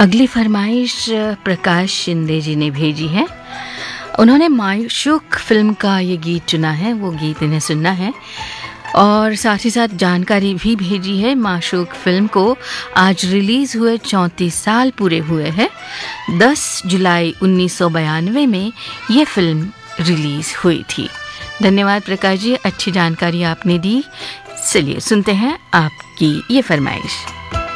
अगली फरमाइश प्रकाश शिंदे जी ने भेजी है। उन्होंने माशूक फिल्म का ये गीत चुना है, वो गीत इन्हें सुनना है और साथ ही साथ जानकारी भी भेजी है। माशूक फिल्म को आज रिलीज़ हुए 34 साल पूरे हुए हैं। 10 जुलाई 1992 में ये फिल्म रिलीज़ हुई थी। धन्यवाद प्रकाश जी, अच्छी जानकारी आपने दी। चलिए सुनते हैं आपकी ये फरमाइश।